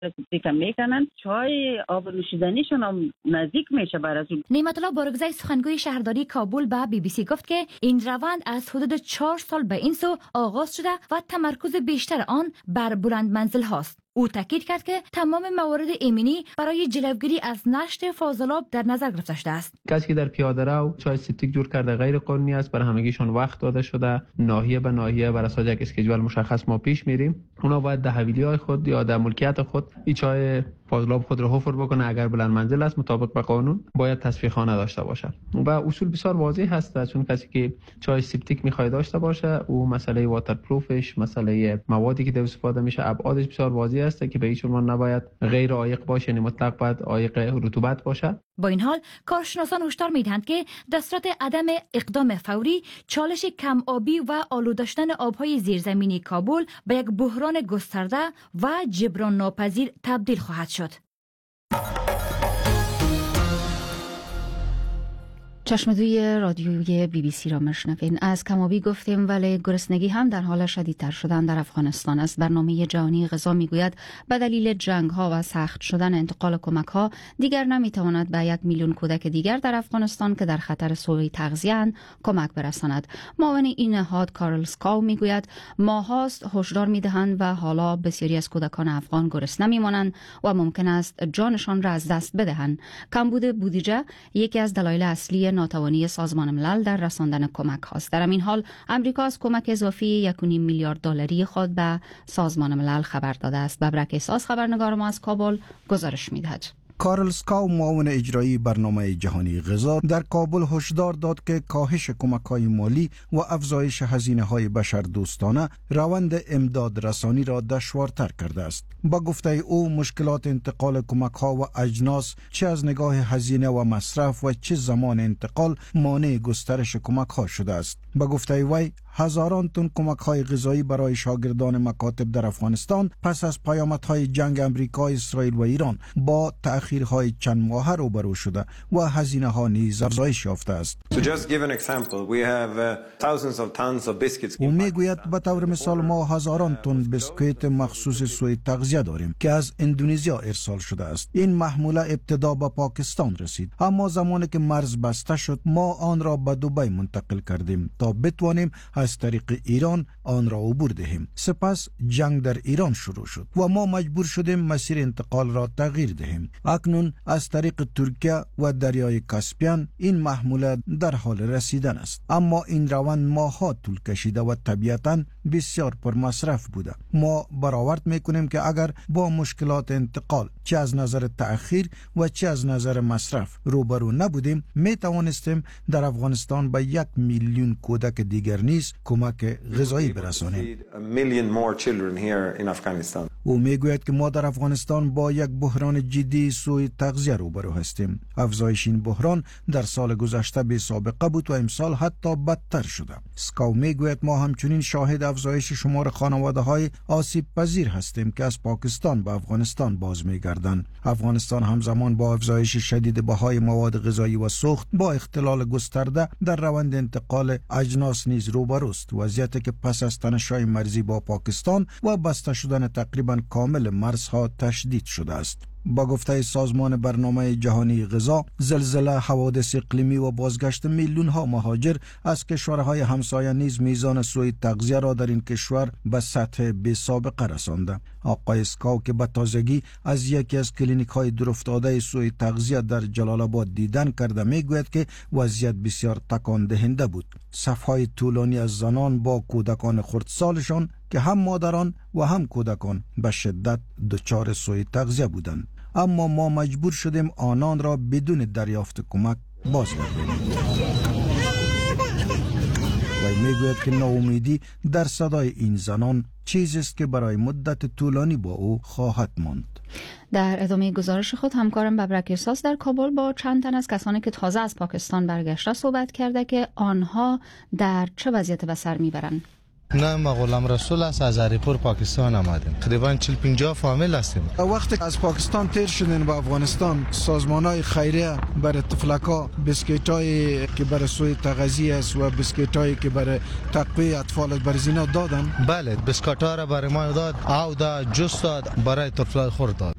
سیپتیک میکنن، چای آب نوشیدنیشون هم نزدیک میشه بر از اون. نعمت الله بارگزای سخنگوی شهرداری کابل به BBC گفت که این روند از حدود 4 سال به این سو آغاز شده و تمرکز بیشتر آن بر بلند منزل هاست. او تاکید کرد که تمام موارد ایمنی برای جلوگیری از نشت فاضلاب در نظر گرفته شده است. کسی که در پیاده رو چای سیپتیک جور کرده غیر قانونی است، برای همگیشون وقت داده شده، ناحیه به ناحیه بر اساس یک اسکیجول مشخص ما پیش میریم. اونا باید در حویلی‌های خود یا در ملکیت خود این چای فاضلاب خود را حفر بکنه. اگر بلند منزل است مطابق به قانون باید تصفیه خانه داشته باشه و اصول بسیار واضح هست. چون کسی که چای سیپتیک میخواد داشته باشه، او مسئله واترپروفش، مسئله موادی که در استفاده میشه، ابعادش بسیار واضح است که به هیچ عنوان نباید غیر عایق باشه، یعنی مطلق باید عایق رطوبت باشه. با این حال کارشناسان هشدار میدهند که در صورت عدم اقدام فوری چالش کم آبی و آلوده شدن آبهای زیرزمینی کابل به یک بحران گسترده و جبران ناپذیر تبدیل خواهد شد. چشمدوی رادیویی BBC را میشنوین. از کمابی گفتیم ولی گرسنگی هم در حال شدیدتر شدن در افغانستان است. برنامه جهانی غذا میگوید به دلیل جنگ ها و سخت شدن انتقال کمک ها دیگر نمیتواند به 1 میلیون کودک دیگر در افغانستان که در خطر سوء تغذیه کمک برساند. معاون این نهاد کارل سکاو میگوید ماهاست هشدار میدهند و حالا بسیاری از کودکان افغان گرسنه میمانند و ممکن است جانشان را از دست بدهند. کمبود بودجه یکی از دلایل اصلی ناتوانی سازمان ملل در رساندن کمک هاست. در این حال امریکا از کمک اضافی 1.5 میلیارد دلاری خود به سازمان ملل خبر داده است. ببرک احساس خبرنگار ما از کابل گزارش میدهد. کارل سکاو معاون اجرایی برنامه جهانی غذا در کابل هشدار داد که کاهش کمک‌های مالی و افزایش هزینه‌های بشردوستانه روند امداد رسانی را دشوارتر کرده است. با گفته او مشکلات انتقال کمک‌ها و اجناس چه از نگاه هزینه و مصرف و چه زمان انتقال مانع گسترش کمک‌ها شده است. با گفته وی هزاران تن کمک‌های غذایی برای شاگردان مکاتب در افغانستان پس از پیامدهای جنگ آمریکا، اسرائیل و ایران با تأخیرهای چند ماهه روبرو شده و هزینه‌ها نیز افزایش یافته است. او میگوید به طور مثال ما هزاران تن بسکویت مخصوص سوء تغذیه داریم که از اندونزیا ارسال شده است. این محموله ابتدا به پاکستان رسید، اما زمانی که مرز بسته شد ما آن را به دبی منتقل کردیم تا بتوانیم از طریق ایران آن را عبور دهیم. سپس جنگ در ایران شروع شد و ما مجبور شدیم مسیر انتقال را تغییر دهیم. اکنون از طریق ترکیه و دریای کاسپیان این محموله در حال رسیدن است، اما این روند ماه‌ها طول کشیده و طبیعتاً بسیار پرمصرف بوده. ما برآورد میکنیم که اگر با مشکلات انتقال چه از نظر تأخیر و چه از نظر مصرف روبرو نبودیم می توانستیم در افغانستان به 1 میلیون کودک دیگر نیز کمک غذایی برسانیم. او میگوید که ما در افغانستان با یک بحران جدی سوء تغذیه روبرو هستیم. افزایش این بحران در سال گذشته بی سابقه بود و امسال حتی بدتر شده. سکاو میگوید ما همچنین شاهد افزایش شمار خانواده‌های آسیب پذیر هستیم که از پاکستان به افغانستان باز میگردند. افغانستان همزمان با افزایش شدید بهای مواد غذایی و سوخت با اختلال گسترده در روند انتقال اجناس نیز روبروست. وضعیتی که پس از تنش‌های مرزی با پاکستان و بسته شدن تقریبا کامل مرزها تشدید شده است. با گفته سازمان برنامه جهانی غذا، زلزله، حوادث اقلیمی و بازگشت میلیون ها مهاجر از کشورهای همسایه نیز میزان سوء تغذیه را در این کشور به سطح بی سابقه رسانده. آقای سکاو که به تازگی از یکی از کلینیک های دورافتاده سوء تغذیه در جلال آباد دیدن کرده میگوید که وضعیت بسیار تکان دهنده بود. صفهای طولانی از زنان با کودکان خردسالشان که هم مادران و هم کودکان به شدت دچار سوء تغذیه بودند، اما ما مجبور شدیم آنان را بدون دریافت کمک بازگردانیم. و میگوید که ناامیدی در صدای این زنان چیزی است که برای مدت طولانی با او خواهد ماند. در ادامه گزارش خود همکارم ببرک احساس در کابل با چند تن از کسانی که تازه از پاکستان برگشته صحبت کرده که آنها در چه وضعیت به سر میبرند. نه، ما غلام رسول از هریپور پاکستان آمدیم. تقریبا 40-50 فامیل هستیم. وقتی از پاکستان تیر شدین به افغانستان، سازمان‌های خیریه برای طفلکا بسکیتایی که برای سوء تغذیه است و بسکیتایی که برای تقویه اطفال بر زنا دادن؟ بله، بسکیت‌ها را برای ما داد، او دا جوس داد، برای طفل خورد داد.